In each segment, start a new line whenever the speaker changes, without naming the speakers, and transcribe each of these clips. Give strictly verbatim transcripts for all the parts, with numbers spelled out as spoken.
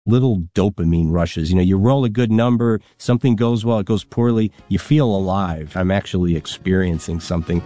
little dopamine rushes. You know, you roll a good number, something goes well, it goes poorly, you feel alive. I'm actually experiencing something.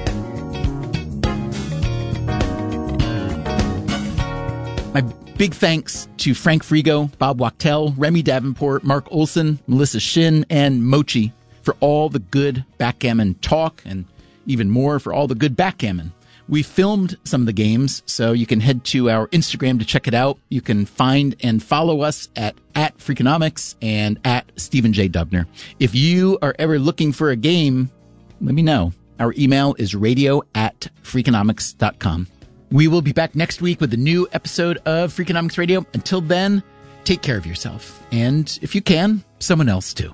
My big thanks to Frank Frigo, Bob Wachtel, Remy Davenport, Mark Olson, Melissa Shin, and Mochi for all the good backgammon talk, and even more for all the good backgammon. We filmed some of the games, so you can head to our Instagram to check it out. You can find and follow us at, at Freakonomics and at Stephen J. Dubner. If you are ever looking for a game, let me know. Our email is radio at freakonomics dot com. We will be back next week with a new episode of Freakonomics Radio. Until then, take care of yourself. And if you can, someone else too.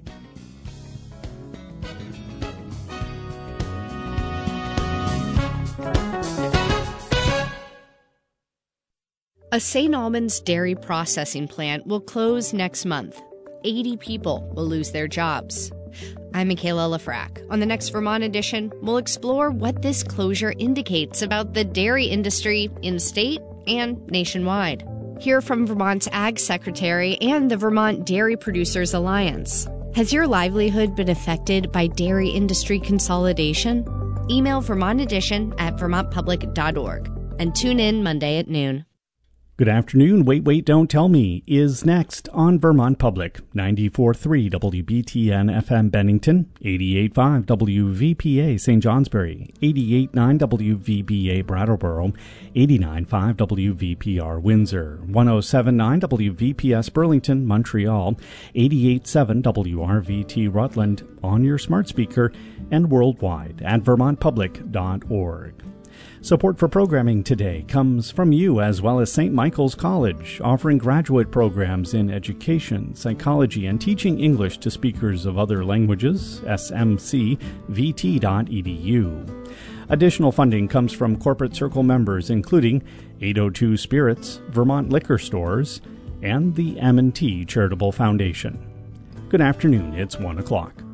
A Saint Albans dairy processing plant will close next month. eighty people will lose their jobs. I'm Michaela Lafrac. On the next Vermont edition, we'll explore what this closure indicates about the dairy industry in state and nationwide. Hear from Vermont's Ag Secretary and the Vermont Dairy Producers Alliance. Has your livelihood been affected by dairy industry consolidation? Email Vermont Edition at vermont public dot org and tune in Monday at noon.
Good afternoon. Wait, Wait, Don't Tell Me is next on Vermont Public, ninety-four point three W B T N F M Bennington, eighty-eight point five W V P A Saint Johnsbury, eighty-eight point nine W V B A Brattleboro, eighty-nine point five W V P R Windsor, one oh seven point nine W V P S Burlington, Montreal, eighty-eight point seven W R V T Rutland on your smart speaker, and worldwide at vermont public dot org. Support for programming today comes from you as well as Saint Michael's College, offering graduate programs in education, psychology, and teaching English to speakers of other languages, S M C V T dot E D U. Additional funding comes from Corporate Circle members including eight oh two Spirits, Vermont Liquor Stores, and the M and T Charitable Foundation. Good afternoon, it's one o'clock.